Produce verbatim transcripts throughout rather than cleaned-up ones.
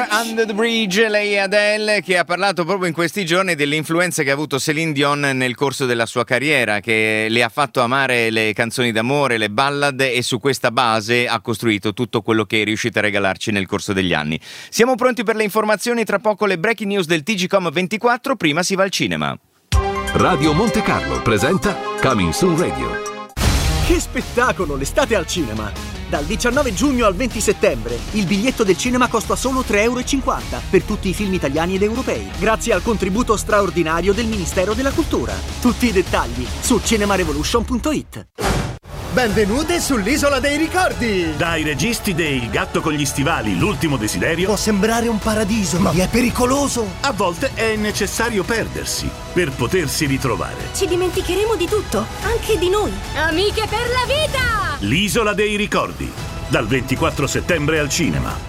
Water Under the Bridge, lei è Adele, che ha parlato proprio in questi giorni dell'influenza che ha avuto Céline Dion nel corso della sua carriera, che le ha fatto amare le canzoni d'amore, le ballad, e su questa base ha costruito tutto quello che è riuscita a regalarci nel corso degli anni. Siamo pronti per le informazioni, tra poco le breaking news del T G Com ventiquattro, prima si va al cinema. Radio Monte Carlo presenta Coming Soon Radio. Che spettacolo, l'estate al cinema! Dal diciannove giugno al venti settembre il biglietto del cinema costa solo tre euro e cinquanta per tutti i film italiani ed europei, grazie al contributo straordinario del Ministero della Cultura. Tutti i dettagli su cinemarevolution punto it. Benvenute sull'Isola dei Ricordi! Dai registi de Il gatto con gli stivali, l'ultimo desiderio. Può sembrare un paradiso, ma è pericoloso! A volte è necessario perdersi per potersi ritrovare. Ci dimenticheremo di tutto, anche di noi. Amiche per la vita! L'Isola dei Ricordi, dal ventiquattro settembre al cinema.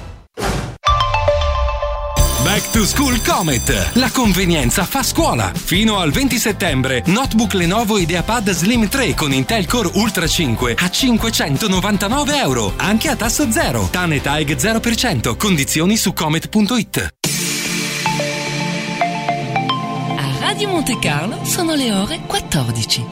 Back to School Comet. La convenienza fa scuola. Fino al venti settembre, notebook Lenovo IdeaPad Slim tre con Intel Core Ultra cinque a cinquecentonovantanove euro. Anche a tasso zero. T A N e T A E G zero per cento. Condizioni su comet punto it. A Radio Monte Carlo sono le ore quattordici.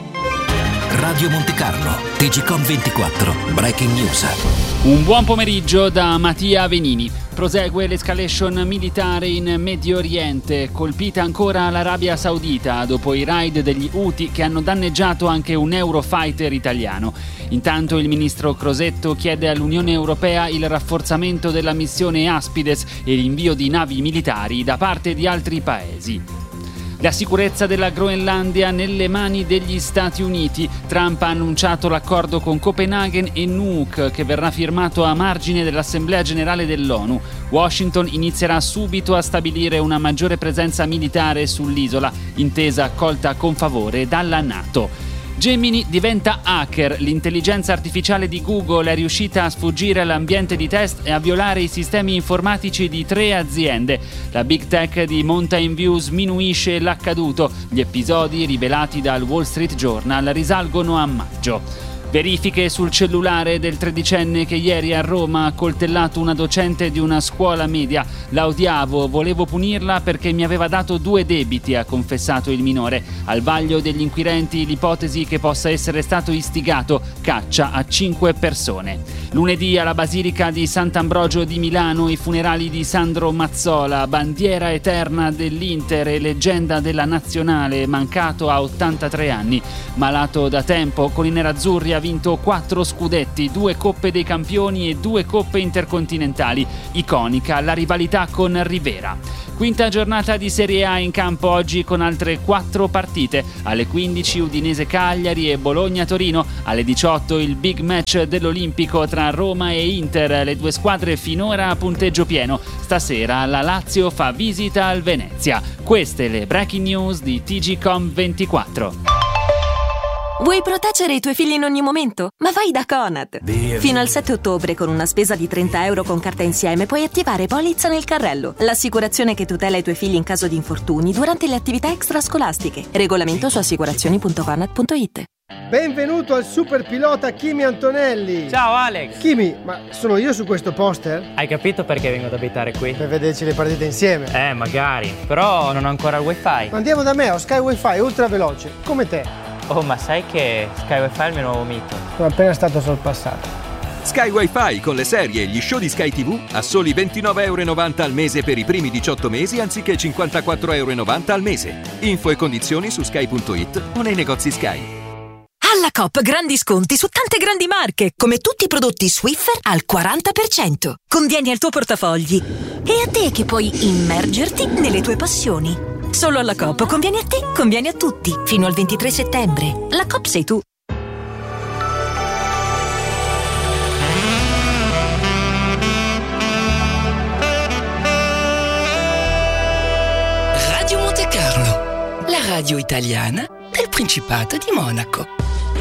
Radio Monte Carlo, T G Com ventiquattro, Breaking News. Un buon pomeriggio da Mattia Venini. Prosegue l'escalation militare in Medio Oriente, colpita ancora l'Arabia Saudita dopo i raid degli Houthi che hanno danneggiato anche un Eurofighter italiano. Intanto il ministro Crosetto chiede all'Unione Europea il rafforzamento della missione Aspides e l'invio di navi militari da parte di altri paesi. La sicurezza della Groenlandia nelle mani degli Stati Uniti. Trump ha annunciato l'accordo con Copenaghen e Nuuk, che verrà firmato a margine dell'Assemblea Generale dell'ONU. Washington inizierà subito a stabilire una maggiore presenza militare sull'isola, intesa accolta con favore dalla NATO. Gemini diventa hacker. L'intelligenza artificiale di Google è riuscita a sfuggire all'ambiente di test e a violare i sistemi informatici di tre aziende. La big tech di Mountain View sminuisce l'accaduto. Gli episodi rivelati dal Wall Street Journal risalgono a maggio. Verifiche sul cellulare del tredicenne che ieri a Roma ha coltellato una docente di una scuola media. La odiavo, volevo punirla perché mi aveva dato due debiti, ha confessato il minore. Al vaglio degli inquirenti l'ipotesi che possa essere stato istigato, caccia a cinque persone. Lunedì alla Basilica di Sant'Ambrogio di Milano i funerali di Sandro Mazzola, bandiera eterna dell'Inter e leggenda della nazionale, mancato a ottantatré anni. Malato da tempo, con i nerazzurri ha vinto quattro scudetti, due Coppe dei Campioni e due Coppe Intercontinentali. Iconica la rivalità con Rivera. Quinta giornata di Serie A in campo oggi con altre quattro partite. Alle quindici Udinese Cagliari e Bologna Torino. Alle diciotto il big match dell'Olimpico tra Roma e Inter. Le due squadre finora a punteggio pieno. Stasera la Lazio fa visita al Venezia. Queste le breaking news di T G Com ventiquattro. Vuoi proteggere i tuoi figli in ogni momento? Ma vai da Conad! Via, Fino al sette ottobre, con una spesa di trenta euro con carta insieme, puoi attivare Polizza nel carrello, l'assicurazione che tutela i tuoi figli in caso di infortuni durante le attività extrascolastiche. Regolamento su assicurazioni punto conad punto it. Benvenuto al super pilota Kimi Antonelli. Ciao Alex. Kimi, ma sono io su questo poster? Hai capito perché vengo ad abitare qui? Per vederci le partite insieme. Eh, magari. Però non ho ancora il wifi. Andiamo da me, ho Sky Wi-Fi ultra veloce, come te. Oh, ma sai che Sky Wi-Fi è il mio nuovo mito? Sono appena stato sorpassato. Sky Wi-Fi con le serie e gli show di Sky tivù a soli ventinove euro e novanta al mese per i primi diciotto mesi anziché cinquantaquattro euro e novanta al mese. Info e condizioni su sky punto it o nei negozi Sky. Alla Coop grandi sconti su tante grandi marche, come tutti i prodotti Swiffer al quaranta per cento. Convieni al tuo portafogli e a te che puoi immergerti nelle tue passioni. Solo alla Coop conviene a te, conviene a tutti. Fino al ventitré settembre. La Coop sei tu. Radio Monte Carlo, la radio italiana del Principato di Monaco.